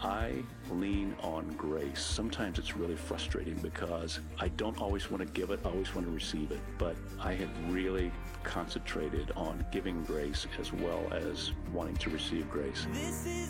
I lean on grace. Sometimes it's really frustrating because I don't always want to give it, I always want to receive it. But I have really concentrated on giving grace as well as wanting to receive grace. This is